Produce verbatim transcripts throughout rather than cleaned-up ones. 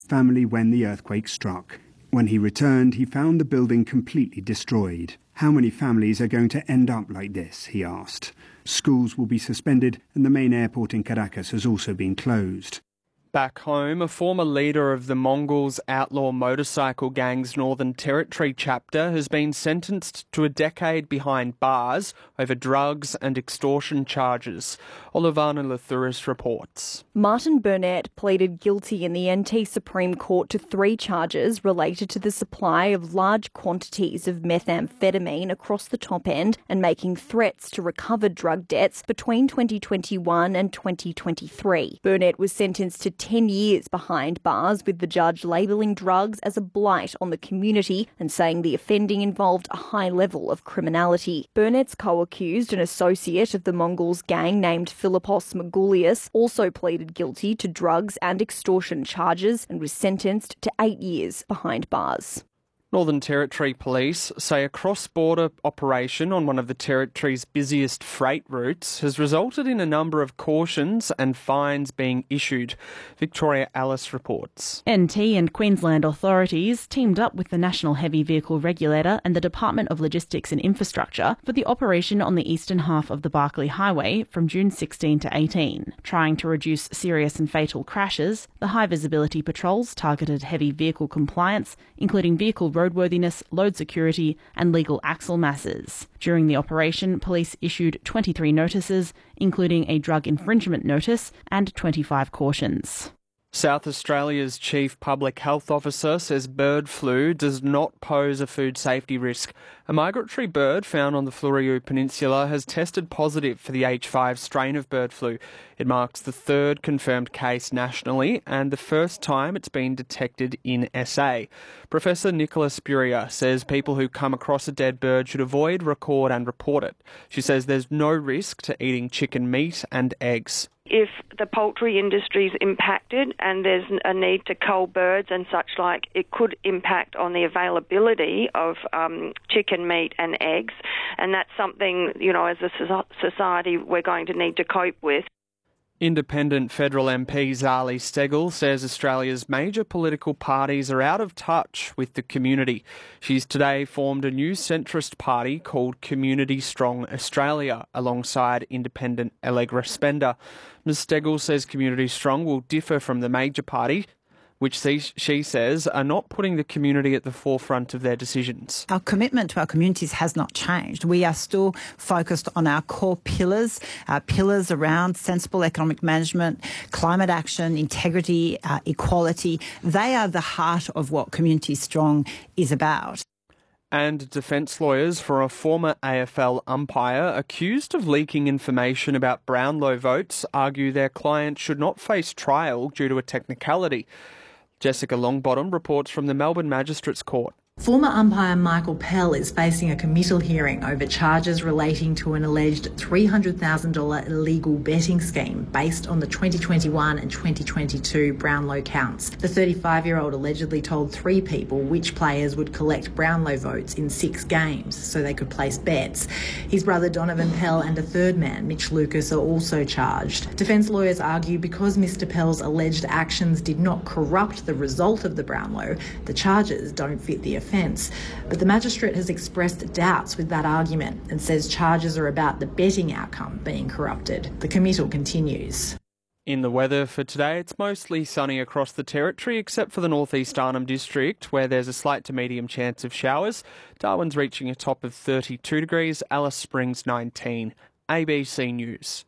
family when the earthquake struck. When he returned, he found the building completely destroyed. How many families are going to end up like this, he asked. Schools will be suspended and the main airport in Caracas has also been closed. Back home, a former leader of the Mongols outlaw motorcycle gang's Northern Territory chapter has been sentenced to a decade behind bars over drugs and extortion charges. Olivana Lathuris reports. Martin Burnett pleaded guilty in the N T Supreme Court to three charges related to the supply of large quantities of methamphetamine across the top end and making threats to recover drug debts between twenty twenty-one and twenty twenty-three. Burnett was sentenced to ten years behind bars, with the judge labelling drugs as a blight on the community and saying the offending involved a high level of criminality. Burnett's co-accused, an associate of the Mongols gang named Philippos Magoulias, also pleaded guilty to drugs and extortion charges and was sentenced to eight years behind bars. Northern Territory Police say a cross-border operation on one of the Territory's busiest freight routes has resulted in a number of cautions and fines being issued. Victoria Alice reports. N T and Queensland authorities teamed up with the National Heavy Vehicle Regulator and the Department of Logistics and Infrastructure for the operation on the eastern half of the Barkly Highway from June sixteenth to eighteenth. Trying to reduce serious and fatal crashes, the high-visibility patrols targeted heavy vehicle compliance, including vehicle roadworthiness, load security and legal axle masses. During the operation, police issued twenty-three notices, including a drug infringement notice and twenty-five cautions. South Australia's Chief Public Health Officer says bird flu does not pose a food safety risk. A migratory bird found on the Fleurieu Peninsula has tested positive for the H five strain of bird flu. It marks the third confirmed case nationally and the first time it's been detected in S A. Professor Nicola Spurrier says people who come across a dead bird should avoid, record and report it. She says there's no risk to eating chicken meat and eggs. If the poultry industry is impacted and there's a need to cull birds and such like, it could impact on the availability of um, chicken meat and eggs, and that's something, you know, as a society we're going to need to cope with. Independent federal M P Zali Steggall says Australia's major political parties are out of touch with the community. She's today formed a new centrist party called Community Strong Australia alongside independent Allegra Spender. Miz Steggall says Community Strong will differ from the major party, which she says are not putting the community at the forefront of their decisions. Our commitment to our communities has not changed. We are still focused on our core pillars, our pillars around sensible economic management, climate action, integrity, uh, equality. They are the heart of what Community Strong is about. And defence lawyers for a former A F L umpire accused of leaking information about Brownlow votes argue their client should not face trial due to a technicality. Jessica Longbottom reports from the Melbourne Magistrates Court. Former umpire Michael Pell is facing a committal hearing over charges relating to an alleged three hundred thousand dollars illegal betting scheme based on the twenty twenty-one and twenty twenty-two Brownlow counts. The thirty-five-year-old allegedly told three people which players would collect Brownlow votes in six games so they could place bets. His brother Donovan Pell and a third man, Mitch Lucas, are also charged. Defence lawyers argue because Mr Pell's alleged actions did not corrupt the result of the Brownlow, the charges don't fit the offence. But the magistrate has expressed doubts with that argument and says charges are about the betting outcome being corrupted. The committal continues. In the weather for today, it's mostly sunny across the territory except for the northeast Arnhem District where there's a slight to medium chance of showers. Darwin's reaching a top of thirty-two degrees, Alice Springs nineteen. A B C News.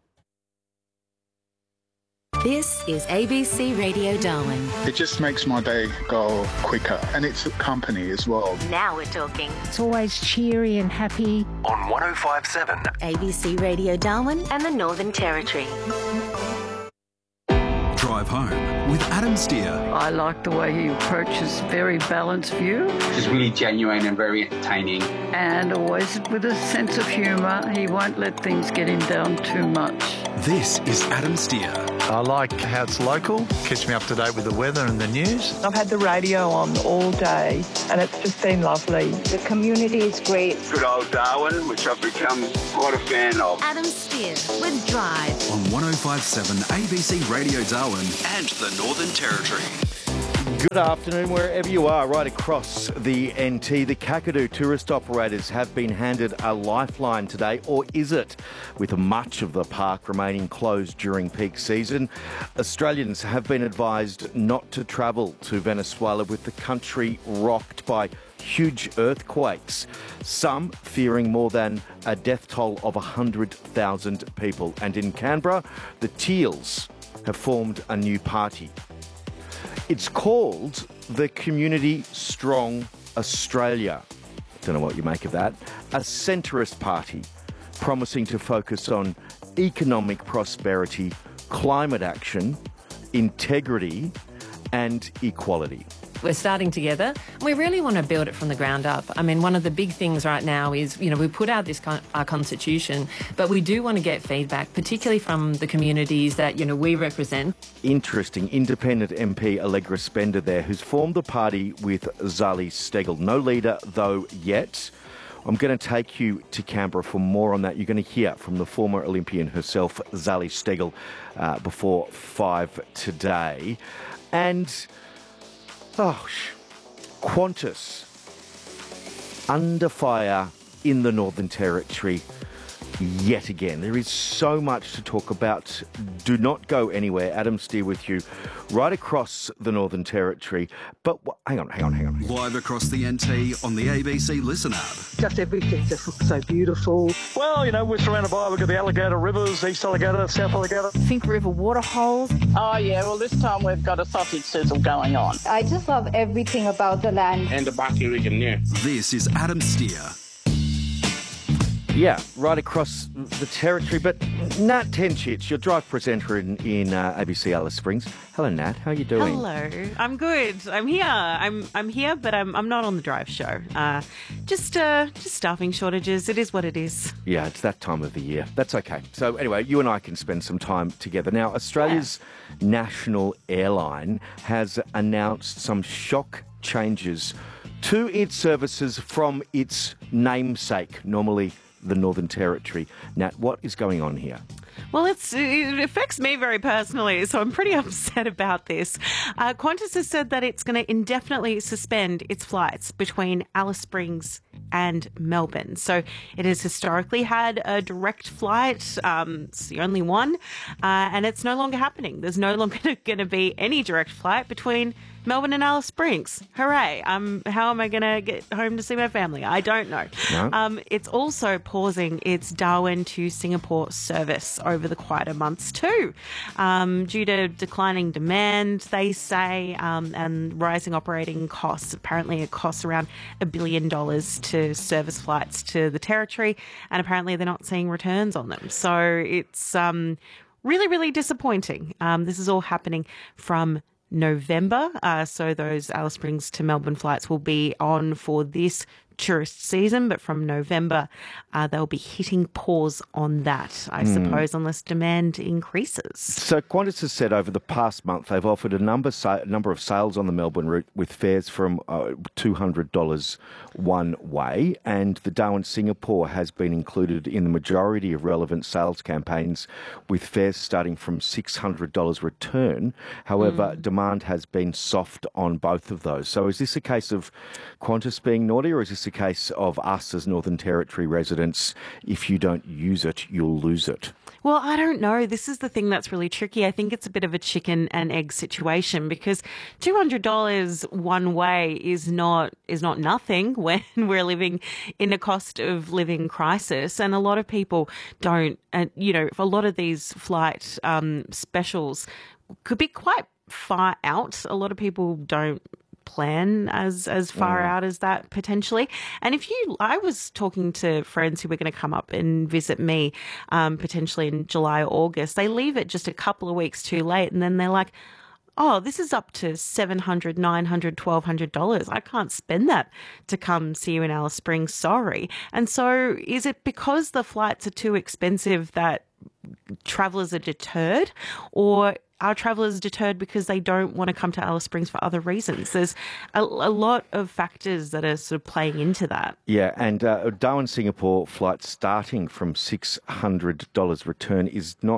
This is A B C Radio Darwin. It just makes my day go quicker, and it's company as well. Now we're talking. It's always cheery and happy. On one oh five point seven. A B C Radio Darwin and the Northern Territory. Drive home with Adam Steer. I like the way he approaches very balanced view. He's really genuine and very entertaining. And always with a sense of humour. He won't let things get him down too much. This is Adam Steer. I like how it's local, keeps me up to date with the weather and the news. I've had the radio on all day and it's just been lovely. The community is great. Good old Darwin, which I've become quite a fan of. Adam Steer with Drive. On one oh five point seven A B C Radio Darwin and the Northern Territory. Good afternoon, wherever you are, right across the N T. The Kakadu tourist operators have been handed a lifeline today, or is it? With much of the park remaining closed during peak season, Australians have been advised not to travel to Venezuela with the country rocked by huge earthquakes, some fearing more than a death toll of one hundred thousand people. And in Canberra, the Teals have formed a new party. It's called the Community Strong Australia. Don't know what you make of that. A centrist party promising to focus on economic prosperity, climate action, integrity and equality. We're starting together and we really want to build it from the ground up. I mean, one of the big things right now is, you know, we put out this con- our constitution, but we do want to get feedback, particularly from the communities that, you know, we represent. Interesting. Independent M P Allegra Spender there, who's formed the party with Zali Steggall. No leader, though, yet. I'm going to take you to Canberra for more on that. You're going to hear from the former Olympian herself, Zali Steggall, uh, before five today. And... Oh, Qantas under fire in the Northern Territory yet again. There is so much to talk about. Do not go anywhere. Adam Steer with you right across the Northern Territory. But hang on, hang on, hang on. Live across the N T on the A B C Listen app. Just everything just looks so beautiful. Well, you know, we're surrounded by, we've got the Alligator Rivers, East Alligator, South Alligator. Think River waterholes. Oh, yeah, well, this time we've got a sausage sizzle going on. I just love everything about the land. And the Bucky region, yeah. This is Adam Steer. Yeah, right across the territory. But Nat Tenchich, your drive presenter in, in uh, A B C Alice Springs. Hello, Nat. How are you doing? Hello. I'm good. I'm here. I'm I'm here, but I'm I'm not on the drive show. Uh, just uh, just staffing shortages. It is what it is. Yeah, it's that time of the year. That's okay. So anyway, you and I can spend some time together. Now, Australia's yeah. national airline has announced some shock changes to its services from its namesake, normally the Northern Territory. Nat, what is going on here? Well, it's, it affects me very personally, so I'm pretty upset about this. Uh, Qantas has said that it's going to indefinitely suspend its flights between Alice Springs and Melbourne. So it has historically had a direct flight. Um, it's the only one, uh, and it's no longer happening. There's no longer going to be any direct flight between Melbourne and Alice Springs. Hooray. Um, how am I going to get home to see my family? I don't know. No. Um, it's also pausing its Darwin to Singapore service over the quieter months too, um, due to declining demand, they say, um, and rising operating costs. Apparently it costs around a billion dollars to service flights to the territory, and apparently they're not seeing returns on them. So it's um, really, really disappointing. Um, this is all happening from November, uh, so those Alice Springs to Melbourne flights will be on for this tourist season, but from November uh, they'll be hitting pause on that, I mm. suppose, unless demand increases. So Qantas has said over the past month they've offered a number sa- number of sales on the Melbourne route with fares from uh, two hundred dollars one way, and the Darwin Singapore has been included in the majority of relevant sales campaigns with fares starting from six hundred dollars return. However, mm. demand has been soft on both of those. So is this a case of Qantas being naughty, or is this a case of us as Northern Territory residents, if you don't use it, you'll lose it? Well, I don't know. This is the thing that's really tricky. I think it's a bit of a chicken and egg situation, because two hundred dollars one way is not is not nothing when we're living in a cost of living crisis. And a lot of people don't, and you know, a lot of these flight um, specials could be quite far out. A lot of people don't plan as as far mm. out as that potentially. And if you, I was talking to friends who were going to come up and visit me um, potentially in July or August. They leave it just a couple of weeks too late, and then they're like, oh, this is up to seven hundred dollars, nine hundred dollars, twelve hundred dollars. I can't spend that to come see you in Alice Springs. Sorry. And so is it because the flights are too expensive that travellers are deterred, or are travellers deterred because they don't want to come to Alice Springs for other reasons? There's a, a lot of factors that are sort of playing into that. Yeah, and uh, Darwin Singapore flight starting from six hundred dollars return is not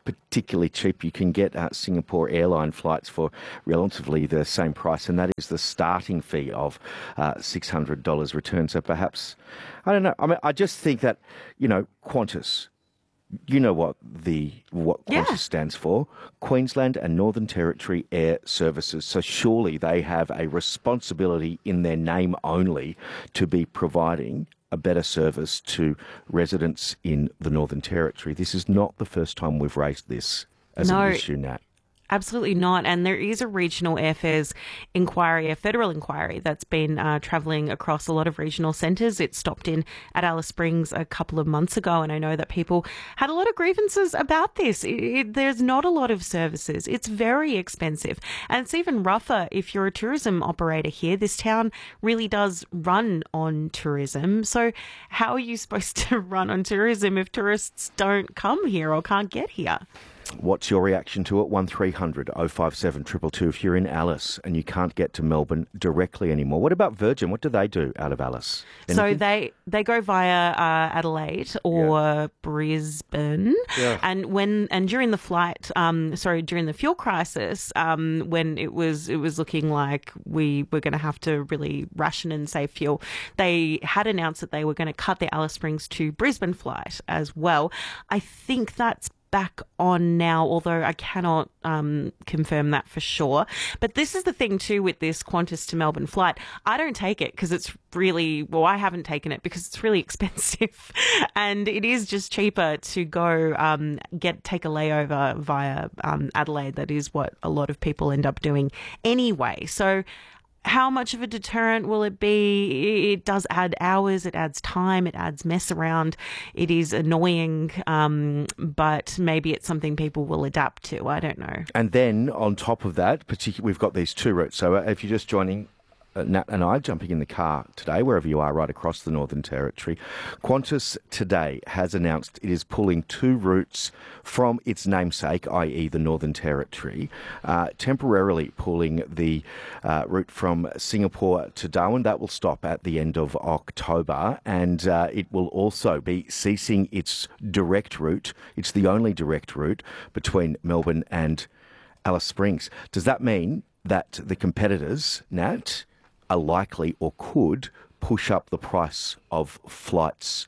particularly cheap. You can get uh, Singapore airline flights for relatively the same price, and that is the starting fee of uh, six hundred dollars return. So perhaps, I don't know, I mean, I just think that, you know, Qantas, you know what the what Qantas yeah. stands for, Queensland and Northern Territory Air Services. So surely they have a responsibility in their name only to be providing a better service to residents in the Northern Territory. This is not the first time we've raised this as no. an issue, Nat. Absolutely not. And there is a regional airfares inquiry, a federal inquiry that's been uh, travelling across a lot of regional centres. It stopped in at Alice Springs a couple of months ago, and I know that people had a lot of grievances about this. It, it, there's not a lot of services. It's very expensive. And it's even rougher if you're a tourism operator here. This town really does run on tourism. So how are you supposed to run on tourism if tourists don't come here or can't get here? What's your reaction to it? one three hundred oh five seven two two two if you're in Alice and you can't get to Melbourne directly anymore. What about Virgin? What do they do out of Alice? Anything? So they, they go via uh, Adelaide or yeah. Brisbane. Yeah. And when and during the flight, um, sorry, during the fuel crisis, um, when it was it was looking like we were going to have to really ration and save fuel, they had announced that they were going to cut the Alice Springs to Brisbane flight as well. I think that's back on now, although I cannot um, confirm that for sure. But this is the thing too with this Qantas to Melbourne flight. I don't take it because it's really, well, I haven't taken it because it's really expensive, and it is just cheaper to go um, get take a layover via um, Adelaide. That is what a lot of people end up doing anyway. So how much of a deterrent will it be? It does add hours, it adds time, it adds mess around. It is annoying, um, but maybe it's something people will adapt to. I don't know. And then on top of that, particularly, we've got these two routes. So if you're just joining Uh, Nat and I jumping in the car today, wherever you are, right across the Northern Territory, Qantas today has announced it is pulling two routes from its namesake, that is the Northern Territory, uh, temporarily pulling the uh, route from Singapore to Darwin. That will stop at the end of October, and uh, it will also be ceasing its direct route. It's the only direct route between Melbourne and Alice Springs. Does that mean that the competitors, Nat, are likely or could push up the price of flights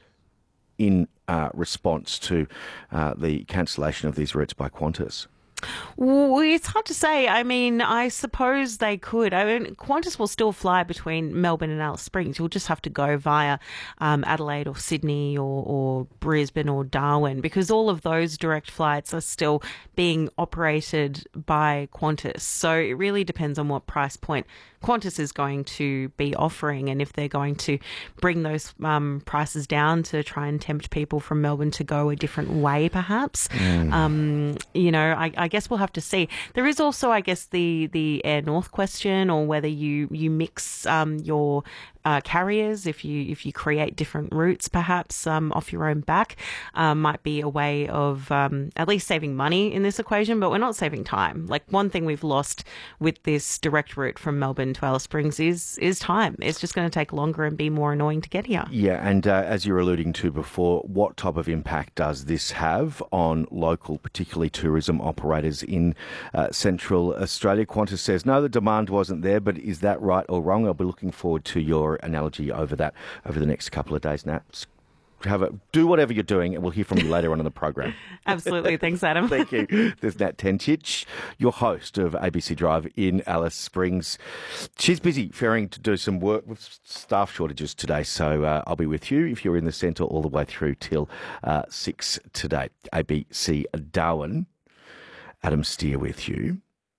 in uh, response to uh, the cancellation of these routes by Qantas? Well, it's hard to say. I mean, I suppose they could. I mean, Qantas will still fly between Melbourne and Alice Springs. You'll just have to go via um, Adelaide or Sydney or, or Brisbane or Darwin, because all of those direct flights are still being operated by Qantas. So it really depends on what price point Qantas is going to be offering, and if they're going to bring those um, prices down to try and tempt people from Melbourne to go a different way, perhaps. Mm. Um, you know, I, I guess we'll have to see. There is also, I guess, the the Air North question, or whether you you mix um, your uh, carriers, if you if you create different routes, perhaps um, off your own back, um, might be a way of um, at least saving money in this equation. But we're not saving time. Like, one thing we've lost with this direct route from Melbourne to Alice Springs is is time. It's just going to take longer and be more annoying to get here. Yeah, and uh, as you were alluding to before, what type of impact does this have on local, particularly tourism operators in uh, Central Australia? Qantas says, no, the demand wasn't there, but is that right or wrong? I'll be looking forward to your analogy over that over the next couple of days, Nat. Have a, do whatever you're doing, and we'll hear from you later on in the program. Absolutely. Thanks, Adam. Thank you. There's Nat Tencic, your host of A B C Drive in Alice Springs. She's busy ferrying to do some work with staff shortages today, so uh, I'll be with you if you're in the centre all the way through till uh, six today. A B C Darwin. Adam Steer with you.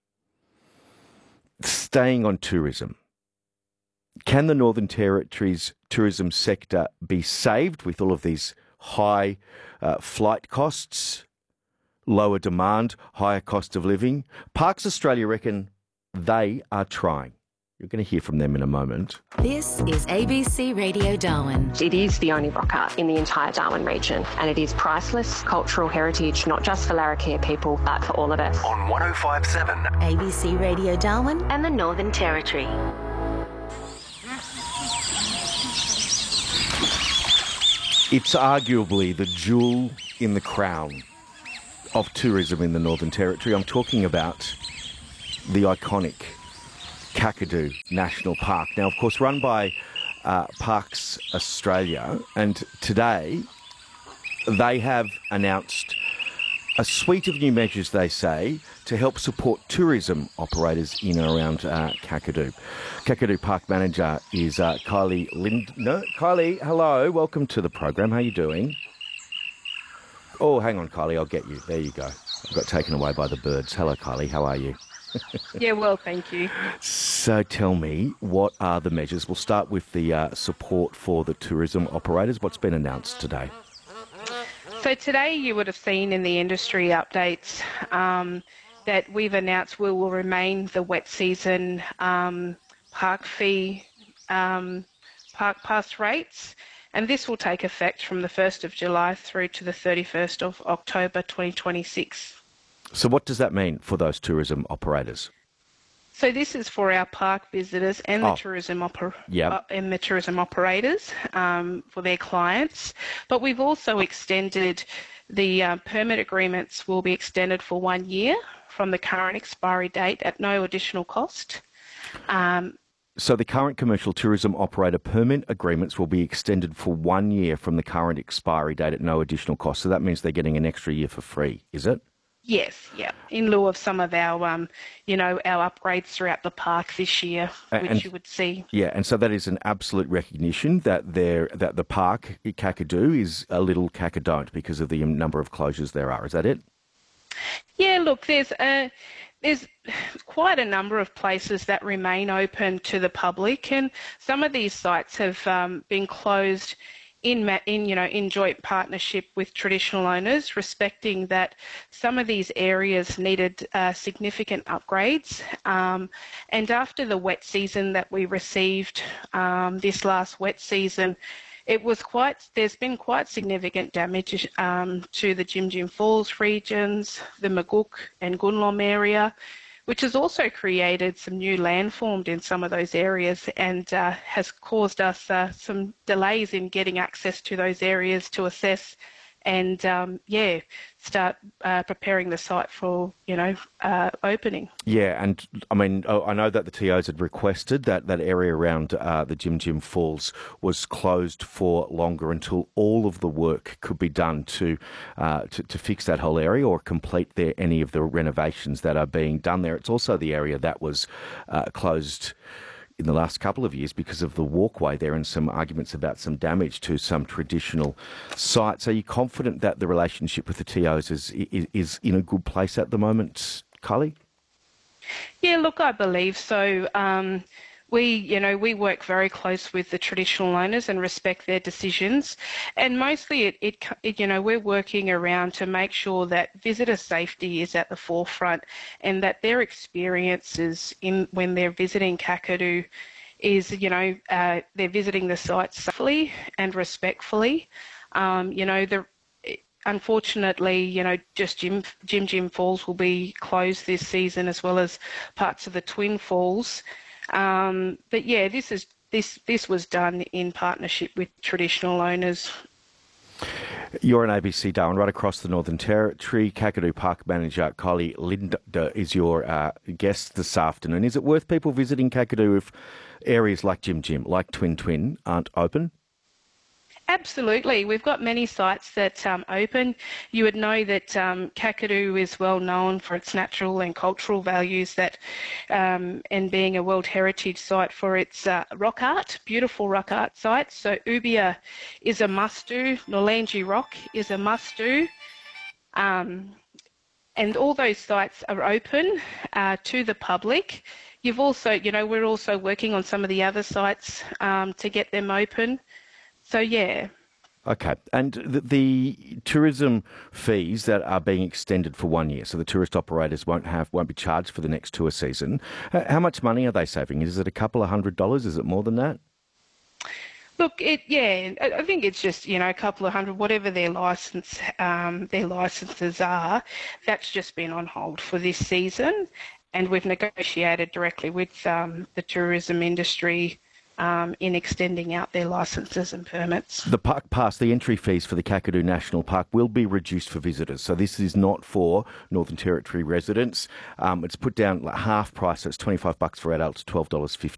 Staying on tourism. Can the Northern Territory's tourism sector be saved with all of these high uh, flight costs, lower demand, higher cost of living? Parks Australia reckon they are trying. You're going to hear from them in a moment. This is A B C Radio Darwin. It is the only rock art in the entire Darwin region, and it is priceless cultural heritage, not just for Larrakia people, but for all of us. On one oh five point seven. A B C Radio Darwin and the Northern Territory. It's arguably the jewel in the crown of tourism in the Northern Territory. I'm talking about the iconic Kakadu National Park. Now, of course, run by uh, Parks Australia, and today they have announced a suite of new measures, they say, to help support tourism operators in and around uh, Kakadu. Kakadu Park Manager is uh, Kylie Lindner. Kylie, hello. Welcome to the program. How are you doing? Oh, hang on, Kylie. I'll get you. There you go. I got taken away by the birds. Hello, Kylie. How are you? Yeah, well, thank you. So tell me, what are the measures? We'll start with the uh, support for the tourism operators. What's been announced today? So today you would have seen in the industry updates um, that we've announced we will remain the wet season um, park fee, um, park pass rates, and this will take effect from the first of July through to the thirty-first of October twenty twenty-six. So what does that mean for those tourism operators? So this is for our park visitors and the Oh. tourism oper- Yep. uh, and the tourism operators um, for their clients. But we've also extended the uh, permit agreements will be extended for one year from the current expiry date at no additional cost. Um, So the current commercial tourism operator permit agreements will be extended for one year from the current expiry date at no additional cost. So that means they're getting an extra year for free, is it? yes, yeah, in lieu of some of our, um, you know, our upgrades throughout the park this year, which And- you would see. Yeah, and so that is an absolute recognition that there that the park Kakadu is a little Kakadon't because of the number of closures there are. Is that it? Yeah, look, there's a, there's quite a number of places that remain open to the public, and some of these sites have um, been closed in, ma- in, you know, in joint partnership with traditional owners, respecting that some of these areas needed uh, significant upgrades. Um, and after the wet season that we received um, this last wet season, it was quite, there's been quite significant damage um, to the Jim Jim Falls regions, the Maguk and Gunlom area, which has also created some new landformed in some of those areas and uh, has caused us uh, some delays in getting access to those areas to assess and, um, yeah, start uh, preparing the site for, you know, uh, opening. Yeah, and I mean, oh, I know that the T Os had requested that that area around uh, the Jim Jim Falls was closed for longer until all of the work could be done to uh, to, to fix that whole area or complete their, any of the renovations that are being done there. It's also the area that was uh, closed in the last couple of years because of the walkway there and some arguments about some damage to some traditional sites. Are you confident that the relationship with the T Os is is, is in a good place at the moment, Kylie? Yeah, look, I believe so. Um, we, you know, we work very close with the traditional owners and respect their decisions. And mostly it, it, it, you know, we're working around to make sure that visitor safety is at the forefront and that their experiences in when they're visiting Kakadu is, you know, uh, they're visiting the site safely and respectfully. Um, you know, the Unfortunately, you know, just Jim, Jim Jim Falls will be closed this season, as well as parts of the Twin Falls. Um, but yeah, this is this this was done in partnership with traditional owners. You're on A B C Darwin, right across the Northern Territory. Kakadu Park Manager Kylie Lindner is your uh, guest this afternoon. Is it worth people visiting Kakadu if areas like Jim Jim, like Twin Twin, aren't open? Absolutely. We've got many sites that um, open. You would know that um, Kakadu is well known for its natural and cultural values that, um, and being a World Heritage Site for its uh, rock art, beautiful rock art sites. So Ubia is a must-do, Nolangi Rock is a must-do. Um, and all those sites are open uh, to the public. You've also, you know, we're also working on some of the other sites um, to get them open. So, yeah. Okay. And the, the tourism fees that are being extended for one year, so the tourist operators won't have won't be charged for the next tour season. How much money are they saving? Is it a couple of hundred dollars? Is it more than that? Look, it yeah, I think it's just, you know, a couple of hundred, whatever their license, um, their licenses are. That's just been on hold for this season, and we've negotiated directly with um, the tourism industry um, in extending out their licences and permits. The park pass, the entry fees for the Kakadu National Park will be reduced for visitors. So this is not for Northern Territory residents. Um, it's put down like half price, so it's twenty-five bucks for adults, twelve dollars fifty